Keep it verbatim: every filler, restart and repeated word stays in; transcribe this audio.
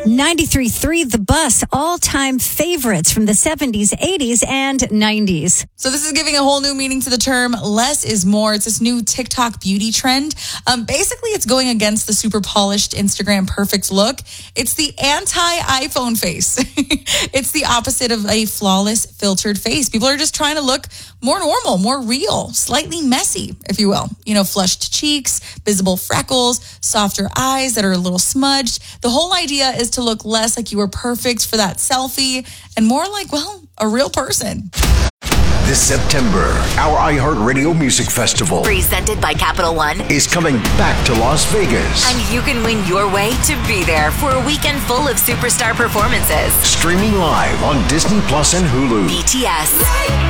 ninety-three point three The Bus, all-time favorites from the seventies, eighties, and nineties. So this is giving a whole new meaning to the term less is more. It's this new TikTok beauty trend. Um, basically, it's going against the super polished Instagram perfect look. It's the anti-iPhone face. It's the opposite of a flawless filtered face. People are just trying to look more normal, more real, slightly messy, if you will. You know, flushed cheeks, visible freckles, softer eyes that are a little smudged. The whole idea is to look less like you were perfect for that selfie and more like, well, a real person. This September, our iHeartRadio Music Festival, presented by Capital One, is coming back to Las Vegas. And you can win your way to be there for a weekend full of superstar performances. Streaming live on Disney Plus and Hulu. B T S.